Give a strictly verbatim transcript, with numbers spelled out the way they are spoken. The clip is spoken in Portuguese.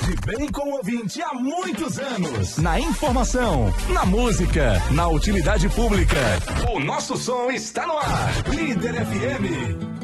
De bem com o ouvinte há muitos anos. Na informação, na música, na utilidade pública. O nosso som está no ar. Líder F M.